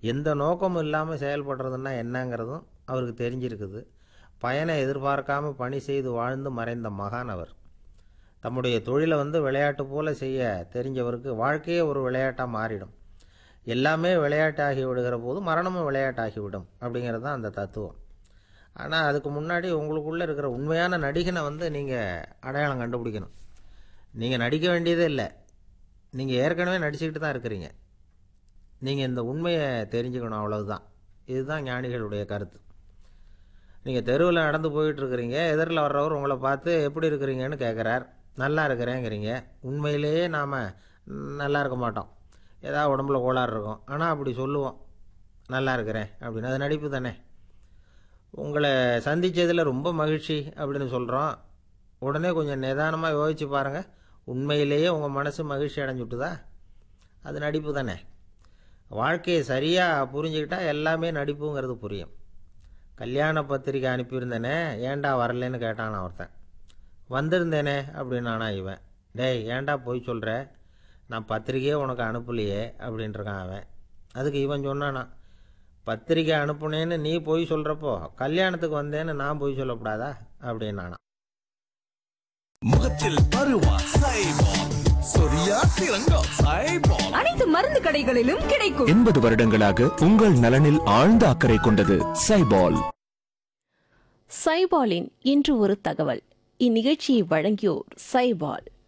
எந்த நோக்கமும் இல்லாமல் செயல்படுறதுன்னா என்னங்கிறதும் அவருக்கு தெரிஞ்சிருக்குது. பயனை எதிர்பார்க்காம பணி செய்து வாழ்ந்து மறைந்த மகான் அவர். தம்முடைய தொழிலை விளையாட்டு போல செய்ய தெரிஞ்சவருக்கு வாழ்க்கையே ஒரு விளையாட்டாக மாறிடும். எல்லாமே விளையாட்டாகி விடுகிற போது மரணமும் விளையாட்டாகிவிடும் அப்படிங்கிறது தான் அந்த தத்துவம். ஆனால் அதுக்கு முன்னாடி உங்களுக்குள்ளே இருக்கிற உண்மையான நடிகனை நீங்கள் அடையாளம் கண்டுபிடிக்கணும். நீங்கள் நடிக்க வேண்டியதே இல்லை, நீங்கள் ஏற்கனவே நடிச்சுக்கிட்டு தான் இருக்கிறீங்க. நீங்கள் இந்த உண்மையை தெரிஞ்சுக்கணும், அவ்வளவுதான். இதுதான் ஞானிகளுடைய கருத்து. நீங்கள் தெருவில் நடந்து போயிட்டுருக்கிறீங்க, எதிரில் வர்றவர் உங்களை பார்த்து எப்படி இருக்கிறீங்கன்னு கேட்குறார். நல்லா இருக்கிறேங்கிறீங்க. உண்மையிலேயே நாம் நல்லா இருக்க மாட்டோம், ஏதாவது உடம்புல கோளாறு இருக்கும். ஆனால் அப்படி சொல்லுவோம், நல்லா இருக்கிறேன் அப்படின்னு. அது நடிப்பு தானே. உங்களை சந்தித்ததில் ரொம்ப மகிழ்ச்சி அப்படின்னு சொல்கிறோம். உடனே கொஞ்சம் நிதானமாக யோசித்து பாருங்கள், உண்மையிலேயே உங்கள் மனசு மகிழ்ச்சி அடைஞ்சுட்டுதா? அது நடிப்பு தானே. வாழ்க்கையை சரியாக புரிஞ்சுக்கிட்டால் எல்லாமே நடிப்புங்கிறது புரியும். கல்யாண பத்திரிக்கை அனுப்பியிருந்தேனே, ஏன்டா வரலன்னு கேட்டான் ஒருத்தன். வந்திருந்தேனே அப்படின்னானா இவன். டேய், ஏன்டா போய் சொல்கிற, நான் பத்திரிக்கையே உனக்கு அனுப்பலையே அப்படின்ட்டுருக்கான் அவன். அதுக்கு இவன் சொன்னானா, பத்திரிக்கை அனுப்புனேன்னு நீ போய் சொல்கிறப்போ கல்யாணத்துக்கு வந்தேன்னு நான் போய் சொல்லக்கூடாதா அப்படின்னானா. முகத்தில் பருவா சைபால், சொரியா சிறங்கா சைபால். அனைத்து மருந்து கடைகளிலும் கிடைக்கும். 80 வருடங்களாக உங்கள் நலனில் ஆழ்ந்த அக்கறை கொண்டது சைபால். சைபாலின் இன்று ஒரு தகவல். இந்நிகழ்ச்சியை வழங்கியோர் சைபால்.